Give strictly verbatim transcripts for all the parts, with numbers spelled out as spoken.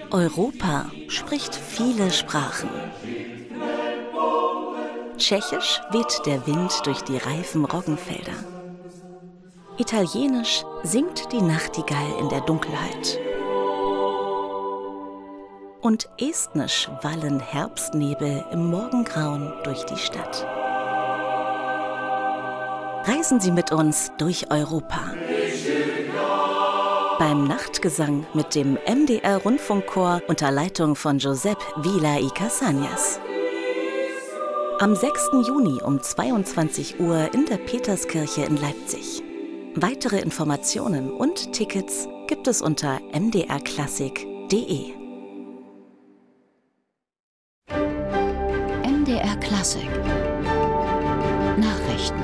Europa spricht viele Sprachen. Tschechisch weht der Wind durch die reifen Roggenfelder. Italienisch singt die Nachtigall in der Dunkelheit. Und estnisch wallen Herbstnebel im Morgengrauen durch die Stadt. Reisen Sie mit uns durch Europa. Beim Nachtgesang mit dem M D R-Rundfunkchor unter Leitung von Josep Vila y Casañas. Am sechsten Juni um zweiundzwanzig Uhr in der Peterskirche in Leipzig. Weitere Informationen und Tickets gibt es unter m d r klassik punkt d e. M D R Klassik Nachrichten.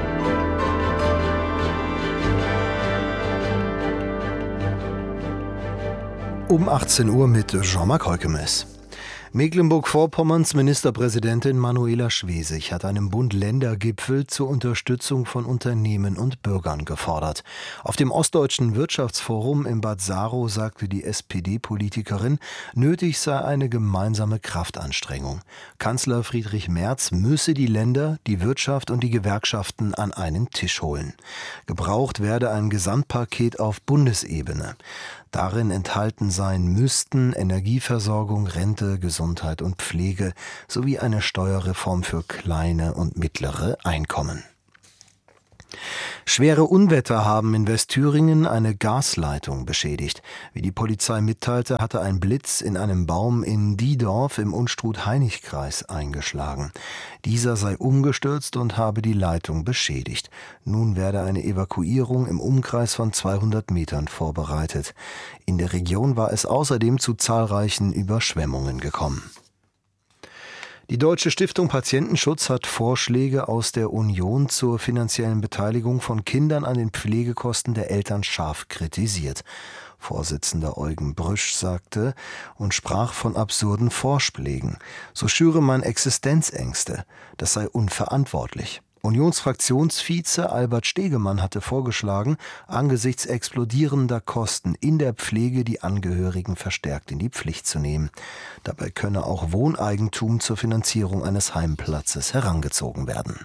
Um achtzehn Uhr mit Jean-Marc Heukemes. Mecklenburg-Vorpommerns Ministerpräsidentin Manuela Schwesig hat einen Bund-Länder-Gipfel zur Unterstützung von Unternehmen und Bürgern gefordert. Auf dem Ostdeutschen Wirtschaftsforum in Bad Saro sagte die S P D-Politikerin, nötig sei eine gemeinsame Kraftanstrengung. Kanzler Friedrich Merz müsse die Länder, die Wirtschaft und die Gewerkschaften an einen Tisch holen. Gebraucht werde ein Gesamtpaket auf Bundesebene. Darin enthalten sein müssten Energieversorgung, Rente, Gesundheit und Pflege sowie eine Steuerreform für kleine und mittlere Einkommen. Schwere Unwetter haben in Westthüringen eine Gasleitung beschädigt. Wie die Polizei mitteilte, hatte ein Blitz in einem Baum in Diedorf im Unstrut-Hainich-Kreis eingeschlagen. Dieser sei umgestürzt und habe die Leitung beschädigt. Nun werde eine Evakuierung im Umkreis von zweihundert Metern vorbereitet. In der Region war es außerdem zu zahlreichen Überschwemmungen gekommen. Die Deutsche Stiftung Patientenschutz hat Vorschläge aus der Union zur finanziellen Beteiligung von Kindern an den Pflegekosten der Eltern scharf kritisiert. Vorsitzender Eugen Brüsch sagte und sprach von absurden Vorschlägen. So schüre man Existenzängste. Das sei unverantwortlich. Unionsfraktionsvize Albert Stegemann hatte vorgeschlagen, angesichts explodierender Kosten in der Pflege die Angehörigen verstärkt in die Pflicht zu nehmen. Dabei könne auch Wohneigentum zur Finanzierung eines Heimplatzes herangezogen werden.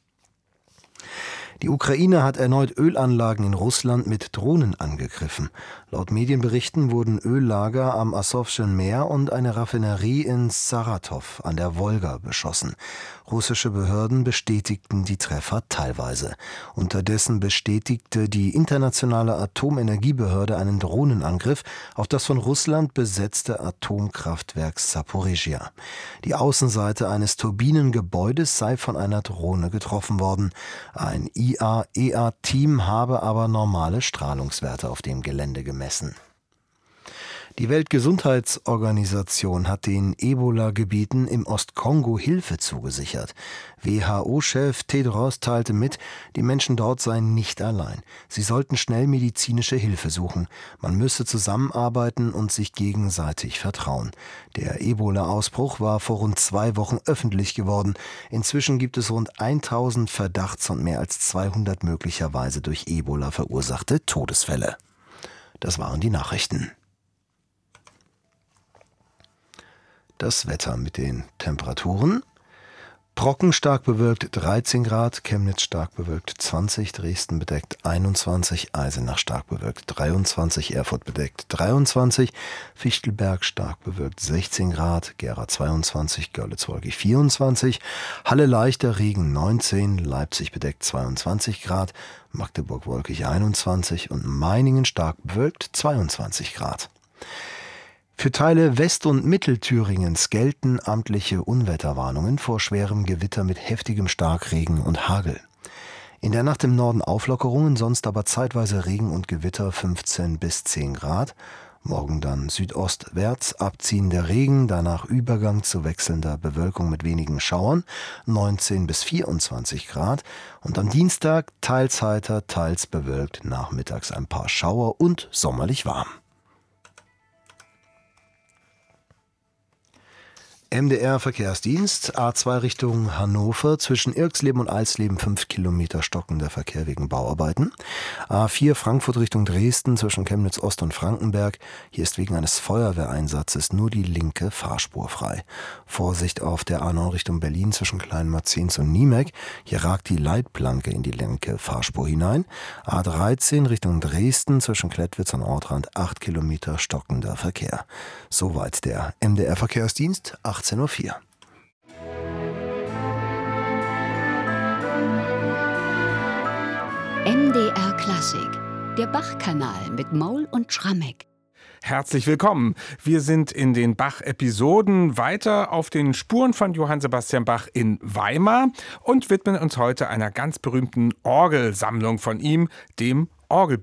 Die Ukraine hat erneut Ölanlagen in Russland mit Drohnen angegriffen. Laut Medienberichten wurden Öllager am Asowschen Meer und eine Raffinerie in Saratow an der Wolga beschossen. Russische Behörden bestätigten die Treffer teilweise. Unterdessen bestätigte die internationale Atomenergiebehörde einen Drohnenangriff auf das von Russland besetzte Atomkraftwerk Saporizhia. Die Außenseite eines Turbinengebäudes sei von einer Drohne getroffen worden. Ein I A E A-Team habe aber normale Strahlungswerte auf dem Gelände gemessen. Die Weltgesundheitsorganisation hat den Ebola-Gebieten im Ostkongo Hilfe zugesichert. W H O-Chef Tedros teilte mit, die Menschen dort seien nicht allein. Sie sollten schnell medizinische Hilfe suchen. Man müsse zusammenarbeiten und sich gegenseitig vertrauen. Der Ebola-Ausbruch war vor rund zwei Wochen öffentlich geworden. Inzwischen gibt es rund tausend Verdachts- und mehr als zweihundert möglicherweise durch Ebola verursachte Todesfälle. Das waren die Nachrichten. Das Wetter mit den Temperaturen. Brocken stark bewölkt dreizehn Grad, Chemnitz stark bewölkt zwanzig, Dresden bedeckt einundzwanzig, Eisenach stark bewölkt dreiundzwanzig, Erfurt bedeckt dreiundzwanzig, Fichtelberg stark bewölkt sechzehn Grad, Gera zweiundzwanzig, Görlitz wolkig vierundzwanzig, Halle leichter Regen neunzehn, Leipzig bedeckt zweiundzwanzig Grad, Magdeburg wolkig einundzwanzig und Meiningen stark bewölkt zweiundzwanzig Grad. Für Teile West- und Mittelthüringens gelten amtliche Unwetterwarnungen vor schwerem Gewitter mit heftigem Starkregen und Hagel. In der Nacht im Norden Auflockerungen, sonst aber zeitweise Regen und Gewitter fünfzehn bis zehn Grad. Morgen dann südostwärts abziehender Regen, danach Übergang zu wechselnder Bewölkung mit wenigen Schauern, neunzehn bis vierundzwanzig Grad. Und am Dienstag teils heiter, teils bewölkt, nachmittags ein paar Schauer und sommerlich warm. M D R-Verkehrsdienst, A zwei Richtung Hannover, zwischen Irxleben und Alsleben fünf Kilometer stockender Verkehr wegen Bauarbeiten. A vier Frankfurt Richtung Dresden, zwischen Chemnitz Ost und Frankenberg. Hier ist wegen eines Feuerwehreinsatzes nur die linke Fahrspur frei. Vorsicht auf der A neun Richtung Berlin, zwischen Kleinmarzens und Niemek. Hier ragt die Leitplanke in die linke Fahrspur hinein. A dreizehn Richtung Dresden, zwischen Klettwitz und Ortrand acht Kilometer stockender Verkehr. Soweit der M D R-Verkehrsdienst, achtzehn Uhr vier. M D R Klassik, der Bach-Kanal mit Maul und Schrammeck. Herzlich willkommen. Wir sind in den Bach-Episoden weiter auf den Spuren von Johann Sebastian Bach in Weimar und widmen uns heute einer ganz berühmten Orgelsammlung von ihm, dem Orgelbuch.